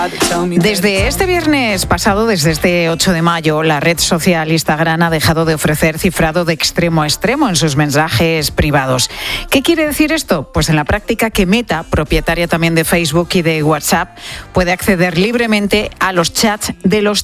Desde este viernes pasado, desde este 8 de mayo, la red social Instagram ha dejado de ofrecer cifrado de extremo a extremo en sus mensajes privados. ¿Qué quiere decir esto? Pues en la práctica que Meta, propietaria también de Facebook y de WhatsApp, puede acceder libremente a los chats de los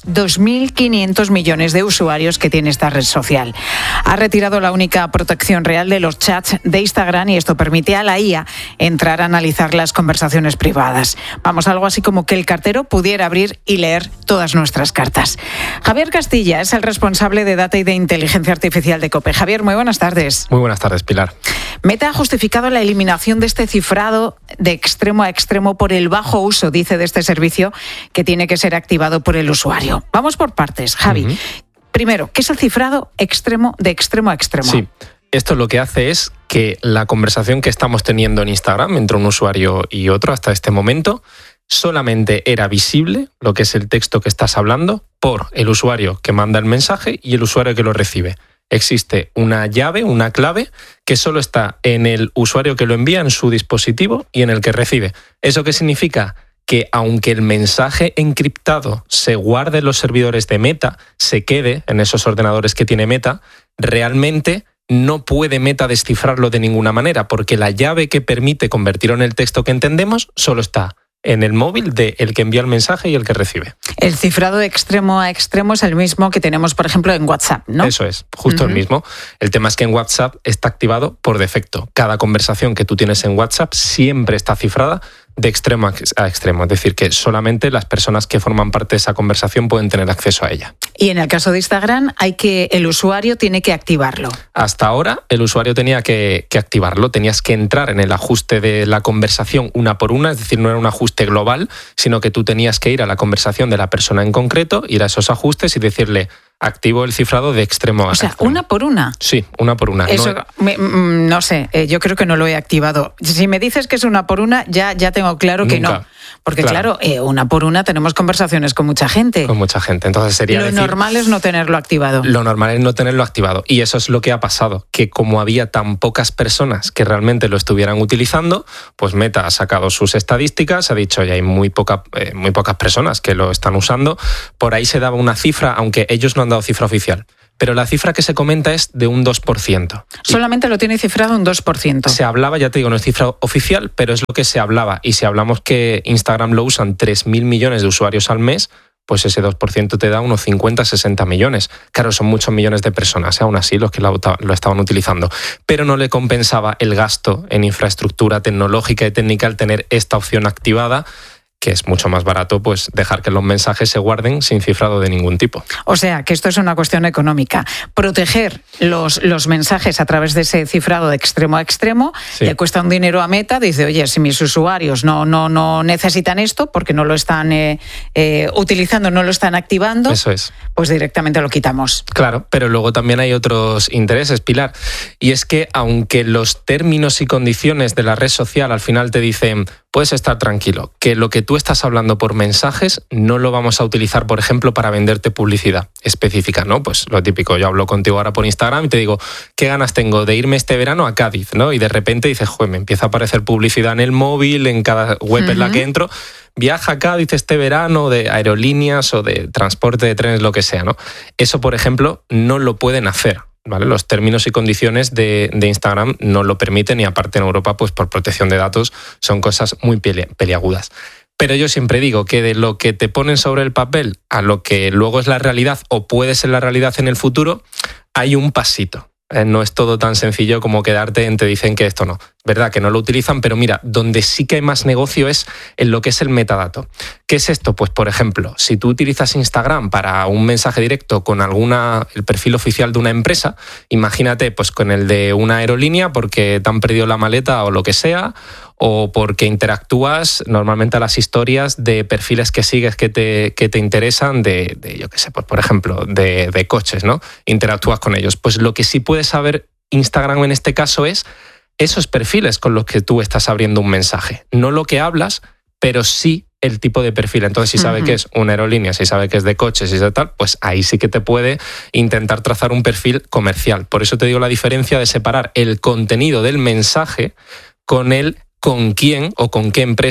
2.500 millones de usuarios que tiene esta red social. Ha retirado la única protección real de los chats de Instagram y esto permite a la IA entrar a analizar las conversaciones privadas. Vamos, algo así como que el cartero pudiera abrir y leer todas nuestras cartas. Javier Castilla es el responsable de Data y de Inteligencia Artificial de COPE. Javier, muy buenas tardes. Muy buenas tardes, Pilar. Meta ha justificado la eliminación de este cifrado de extremo a extremo por el bajo uso, dice, de este servicio que tiene que ser activado por el usuario. Vamos por partes, Javi. Primero, ¿qué es el cifrado extremo de extremo a extremo? Sí. Esto lo que hace es que la conversación que estamos teniendo en Instagram entre un usuario y otro hasta este momento solamente era visible, lo que es el texto que estás hablando, por el usuario que manda el mensaje y el usuario que lo recibe. Existe una llave, una clave, que solo está en el usuario que lo envía, en su dispositivo y en el que recibe. ¿Eso qué significa? Que aunque el mensaje encriptado se guarde en los servidores de Meta, se quede en esos ordenadores que tiene Meta, realmente no puede Meta descifrarlo de ninguna manera, porque la llave que permite convertirlo en el texto que entendemos solo está en el móvil de el que envía el mensaje y el que recibe. El cifrado de extremo a extremo es el mismo que tenemos, por ejemplo, en WhatsApp, ¿no? Eso es, justo el mismo. El tema es que en WhatsApp está activado por defecto. Cada conversación que tú tienes en WhatsApp siempre está cifrada de extremo a extremo. Es decir, que solamente las personas que forman parte de esa conversación pueden tener acceso a ella. Y en el caso de Instagram, el usuario tiene que activarlo. Hasta ahora, el usuario tenía que activarlo. Tenías que entrar en el ajuste de la conversación una por una, es decir, no era un ajuste global, sino que tú tenías que ir a la conversación de la persona en concreto, ir a esos ajustes y decirle: activo el cifrado de extremo a extremo. O sea, ¿una por una? Sí, una por una. Eso, no sé, yo creo que no lo he activado. Si me dices que es una por una, ya tengo claro que no. Porque claro, una por una tenemos conversaciones con mucha gente. Con mucha gente, entonces sería Lo normal es no tenerlo activado. Lo normal es no tenerlo activado. Y eso es lo que ha pasado, que como había tan pocas personas que realmente lo estuvieran utilizando, pues Meta ha sacado sus estadísticas, ha dicho ya hay muy pocas personas que lo están usando. Por ahí se daba una cifra, aunque ellos no han dado cifra oficial. Pero la cifra que se comenta es de un 2%. Solamente lo tiene cifrado un 2%. Se hablaba, ya te digo, no es cifra oficial, pero es lo que se hablaba. Y si hablamos que Instagram lo usan 3.000 millones de usuarios al mes, pues ese 2% te da unos 50, 60 millones. Claro, son muchos millones de personas, aún así, los que lo estaban utilizando. Pero no le compensaba el gasto en infraestructura tecnológica y técnica al tener esta opción activada, que es mucho más barato pues dejar que los mensajes se guarden sin cifrado de ningún tipo. O sea, que esto es una cuestión económica. Proteger los mensajes a través de ese cifrado de extremo a extremo, sí, le cuesta un dinero a Meta. Dice, oye, si mis usuarios no necesitan esto porque no lo están utilizando, no lo están activando, eso es, pues directamente lo quitamos. Claro, pero luego también hay otros intereses, Pilar. Y es que aunque los términos y condiciones de la red social al final te dicen: puedes estar tranquilo, que lo que tú estás hablando por mensajes no lo vamos a utilizar, por ejemplo, para venderte publicidad específica, ¿no? Pues lo típico, yo hablo contigo ahora por Instagram y te digo, ¿qué ganas tengo de irme este verano a Cádiz, ¿no? Y de repente dices, joder, me empieza a aparecer publicidad en el móvil, en cada web en la que entro. Viaja a Cádiz este verano, de aerolíneas o de transporte de trenes, lo que sea, ¿no? Eso, por ejemplo, no lo pueden hacer, ¿vale? Los términos y condiciones de Instagram no lo permiten, y aparte en Europa, pues por protección de datos, son cosas muy peliagudas. Pero yo siempre digo que de lo que te ponen sobre el papel a lo que luego es la realidad o puede ser la realidad en el futuro, hay un pasito. No es todo tan sencillo como quedarte en te dicen que esto no. Verdad que no lo utilizan, pero mira, donde sí que hay más negocio es en lo que es el metadato. ¿Qué es esto? Pues, por ejemplo, si tú utilizas Instagram para un mensaje directo con el perfil oficial de una empresa, imagínate pues con el de una aerolínea porque te han perdido la maleta o lo que sea, o porque interactúas normalmente a las historias de perfiles que sigues que te interesan de yo qué sé, pues por ejemplo, de coches, ¿no? Interactúas con ellos. Pues lo que sí puede saber Instagram en este caso es esos perfiles con los que tú estás abriendo un mensaje. No lo que hablas, pero sí el tipo de perfil. Entonces, si sabe que es una aerolínea, si sabe que es de coches y de tal, pues ahí sí que te puede intentar trazar un perfil comercial. Por eso te digo la diferencia de separar el contenido del mensaje con el con quién o con qué empresa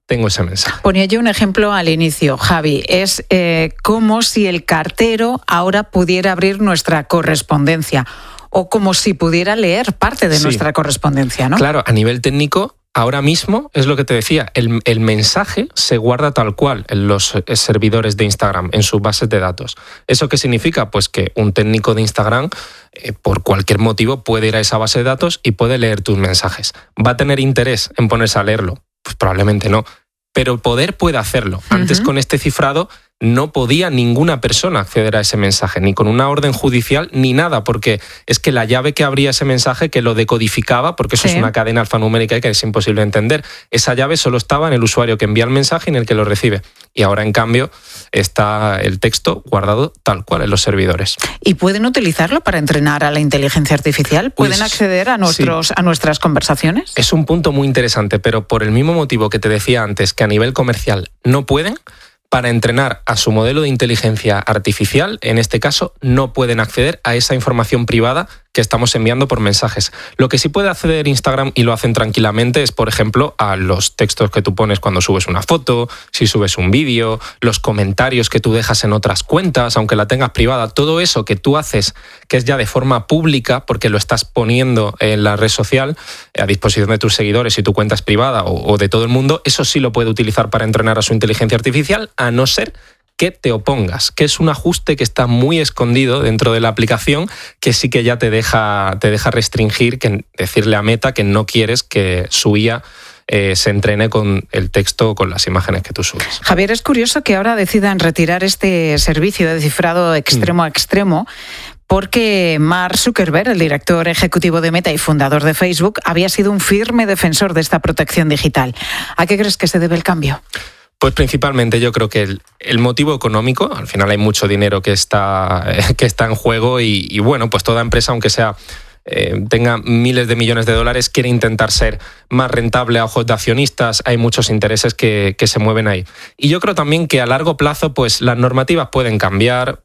tengo ese mensaje. Ponía yo un ejemplo al inicio, Javi. Es como si el cartero ahora pudiera abrir nuestra correspondencia o como si pudiera leer parte de nuestra correspondencia, ¿no? Claro, a nivel técnico, ahora mismo es lo que te decía, el mensaje se guarda tal cual en los servidores de Instagram, en sus bases de datos. ¿Eso qué significa? Pues que un técnico de Instagram, por cualquier motivo, puede ir a esa base de datos y puede leer tus mensajes. ¿Va a tener interés en ponerse a leerlo? Pues probablemente no. Pero el poder puede hacerlo. Antes con este cifrado no podía ninguna persona acceder a ese mensaje, ni con una orden judicial, ni nada, porque es que la llave que abría ese mensaje, que lo decodificaba, porque eso es una cadena alfanumérica y que es imposible entender, esa llave solo estaba en el usuario que envía el mensaje y en el que lo recibe. Y ahora, en cambio, está el texto guardado tal cual en los servidores. ¿Y pueden utilizarlo para entrenar a la inteligencia artificial? ¿Pueden acceder a nuestras conversaciones? Es un punto muy interesante, pero por el mismo motivo que te decía antes, que a nivel comercial no pueden, para entrenar a su modelo de inteligencia artificial, en este caso, no pueden acceder a esa información privada que estamos enviando por mensajes. Lo que sí puede acceder Instagram, y lo hacen tranquilamente, es, por ejemplo, a los textos que tú pones cuando subes una foto, si subes un vídeo, los comentarios que tú dejas en otras cuentas, aunque la tengas privada, todo eso que tú haces, que es ya de forma pública, porque lo estás poniendo en la red social a disposición de tus seguidores si tu cuenta es privada o de todo el mundo, eso sí lo puede utilizar para entrenar a su inteligencia artificial, a no ser que te opongas, que es un ajuste que está muy escondido dentro de la aplicación, que sí que ya te deja restringir, que decirle a Meta que no quieres que su IA se entrene con el texto o con las imágenes que tú subes. Javier, es curioso que ahora decidan retirar este servicio de cifrado extremo a extremo, porque Mark Zuckerberg, el director ejecutivo de Meta y fundador de Facebook, había sido un firme defensor de esta protección digital. ¿A qué crees que se debe el cambio? Pues principalmente yo creo que el motivo económico, al final hay mucho dinero que está en juego y bueno, pues toda empresa, aunque sea tenga miles de millones de dólares, quiere intentar ser más rentable a ojos de accionistas, hay muchos intereses que se mueven ahí. Y yo creo también que a largo plazo pues las normativas pueden cambiar,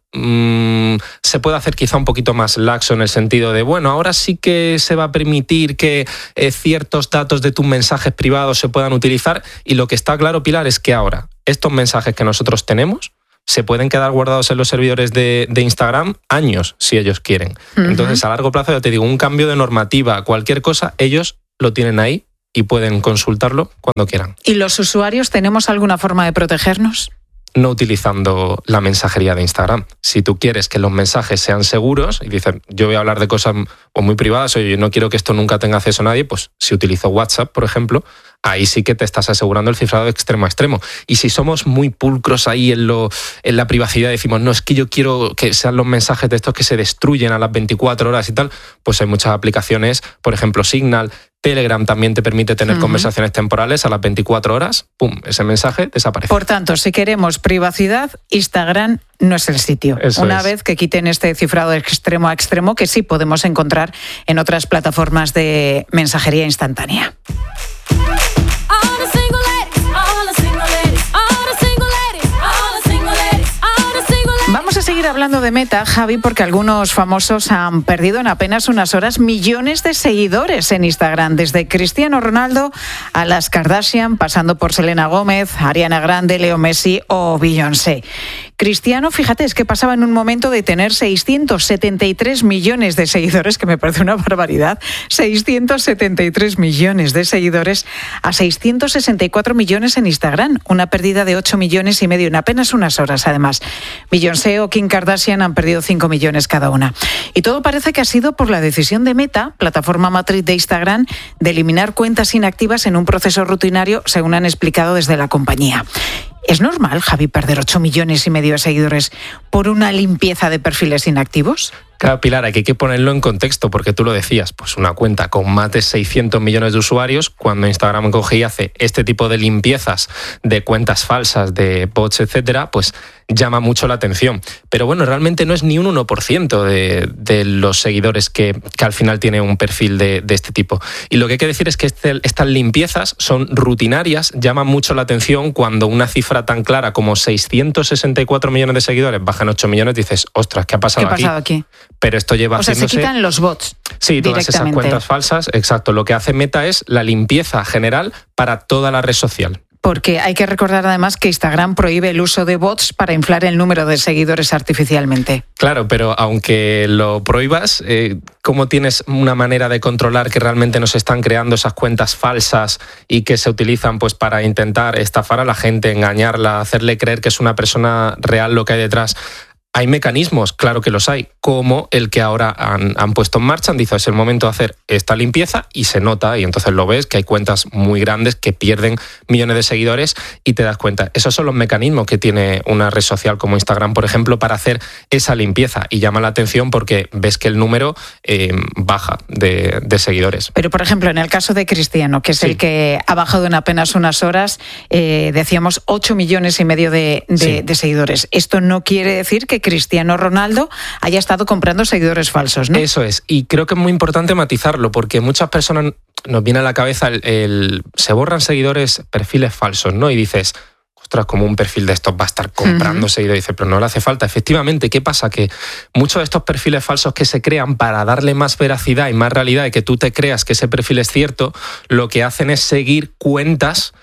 se puede hacer quizá un poquito más laxo en el sentido de, bueno, ahora sí que se va a permitir que ciertos datos de tus mensajes privados se puedan utilizar, y lo que está claro, Pilar, es que ahora estos mensajes que nosotros tenemos se pueden quedar guardados en los servidores de Instagram años, si ellos quieren. Entonces, a largo plazo, ya te digo, un cambio de normativa, cualquier cosa, ellos lo tienen ahí y pueden consultarlo cuando quieran. ¿Y los usuarios tenemos alguna forma de protegernos? No utilizando la mensajería de Instagram. Si tú quieres que los mensajes sean seguros y dices, yo voy a hablar de cosas muy privadas, oye, yo no quiero que esto nunca tenga acceso a nadie, pues si utilizo WhatsApp, por ejemplo, ahí sí que te estás asegurando el cifrado de extremo a extremo. Y si somos muy pulcros ahí en la privacidad, decimos, no, es que yo quiero que sean los mensajes de estos que se destruyen a las 24 horas y tal, pues hay muchas aplicaciones, por ejemplo, Signal, Telegram también te permite tener conversaciones temporales a las 24 horas, ¡pum!, ese mensaje desaparece. Por tanto, si queremos privacidad, Instagram no es el sitio. Una vez que quiten este cifrado de extremo a extremo, que sí podemos encontrar en otras plataformas de mensajería instantánea. Vamos a seguir hablando de Meta, Javi, porque algunos famosos han perdido en apenas unas horas millones de seguidores en Instagram, desde Cristiano Ronaldo a las Kardashian, pasando por Selena Gómez, Ariana Grande, Leo Messi o Beyoncé. Cristiano, fíjate, es que pasaba en un momento de tener 673 millones de seguidores, que me parece una barbaridad, 673 millones de seguidores a 664 millones en Instagram, una pérdida de 8 millones y medio en apenas unas horas, además. Beyoncé o Kim Kardashian han perdido 5 millones cada una. Y todo parece que ha sido por la decisión de Meta, plataforma matriz de Instagram, de eliminar cuentas inactivas en un proceso rutinario, según han explicado desde la compañía. ¿Es normal, Javi, perder 8 millones y medio de seguidores por una limpieza de perfiles inactivos? Claro, Pilar, hay que ponerlo en contexto, porque tú lo decías, pues una cuenta con más de 600 millones de usuarios, cuando Instagram coge y hace este tipo de limpiezas de cuentas falsas, de bots, etcétera, pues llama mucho la atención. Pero bueno, realmente no es ni un 1% de los seguidores que al final tiene un perfil de este tipo. Y lo que hay que decir es que estas limpiezas son rutinarias, llaman mucho la atención cuando una cifra tan clara como 664 millones de seguidores bajan 8 millones, dices, ostras, ¿qué ha pasado aquí? Pero esto lleva haciéndose... O sea, se quitan los bots. Sí, todas esas cuentas falsas, exacto. Lo que hace Meta es la limpieza general para toda la red social. porque hay que recordar además que Instagram prohíbe el uso de bots para inflar el número de seguidores artificialmente. Claro, pero aunque lo prohíbas, ¿cómo tienes una manera de controlar que realmente no se están creando esas cuentas falsas y que se utilizan pues para intentar estafar a la gente, engañarla, hacerle creer que es una persona real lo que hay detrás? Hay mecanismos, claro que los hay, como el que ahora han puesto en marcha. Han dicho, es el momento de hacer esta limpieza y se nota, y entonces lo ves, que hay cuentas muy grandes que pierden millones de seguidores y te das cuenta. Esos son los mecanismos que tiene una red social como Instagram, por ejemplo, para hacer esa limpieza, y llama la atención porque ves que el número baja de seguidores. Pero, por ejemplo, en el caso de Cristiano, que es el que ha bajado en apenas unas horas, decíamos 8,5 millones de seguidores. Esto no quiere decir que Cristiano Ronaldo haya estado comprando seguidores falsos, ¿no? Eso es, y creo que es muy importante matizarlo, porque muchas personas nos viene a la cabeza se borran seguidores, perfiles falsos, ¿no? Y dices, ostras, como un perfil de estos va a estar comprando seguidores. Dice, pero no le hace falta. Efectivamente, ¿qué pasa? Que muchos de estos perfiles falsos que se crean para darle más veracidad y más realidad y que tú te creas que ese perfil es cierto, lo que hacen es seguir cuentas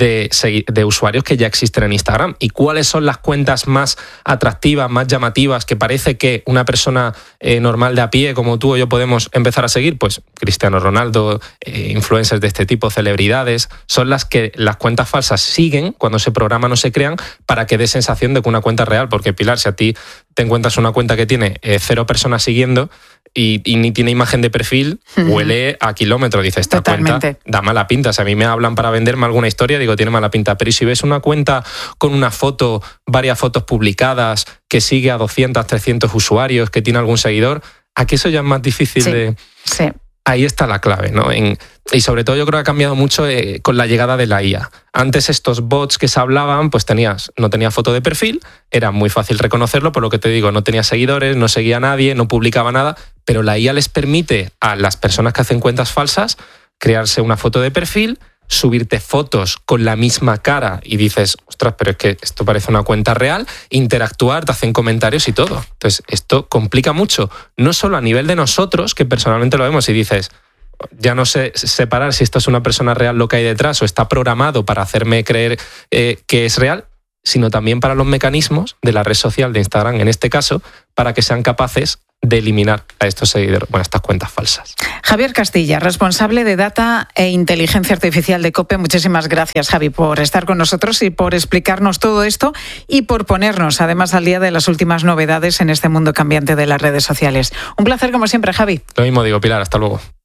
de usuarios que ya existen en Instagram. ¿Y cuáles son las cuentas más atractivas, más llamativas, que parece que una persona normal de a pie como tú o yo podemos empezar a seguir? Pues Cristiano Ronaldo, influencers de este tipo, celebridades, son las que las cuentas falsas siguen cuando se programan o se crean para que dé sensación de que una cuenta es real. Porque, Pilar, si a ti te encuentras una cuenta que tiene 0 personas siguiendo y ni tiene imagen de perfil, huele a kilómetros. Dice, esta cuenta da mala pinta. Si a mí me hablan para venderme alguna historia, digo, tiene mala pinta. Pero si ves una cuenta con una foto, varias fotos publicadas, que sigue a 200, 300 usuarios, que tiene algún seguidor, aquí eso ya es más difícil de... Sí. Ahí está la clave, ¿no? Y sobre todo yo creo que ha cambiado mucho con la llegada de la IA. Antes estos bots que se hablaban, pues no tenía foto de perfil, era muy fácil reconocerlo, por lo que te digo, no tenía seguidores, no seguía a nadie, no publicaba nada, pero la IA les permite a las personas que hacen cuentas falsas crearse una foto de perfil, subirte fotos con la misma cara y dices, ostras, pero es que esto parece una cuenta real, interactuar, te hacen comentarios y todo. Entonces, esto complica mucho, no solo a nivel de nosotros, que personalmente lo vemos y dices, ya no sé separar si esto es una persona real lo que hay detrás o está programado para hacerme creer que es real, sino también para los mecanismos de la red social de Instagram, en este caso, para que sean capaces de eliminar a estos seguidores, estas cuentas falsas. Javier Castilla, responsable de Data e Inteligencia Artificial de COPE. Muchísimas gracias, Javi, por estar con nosotros y por explicarnos todo esto y por ponernos, además, al día de las últimas novedades en este mundo cambiante de las redes sociales. Un placer, como siempre, Javi. Lo mismo digo, Pilar. Hasta luego.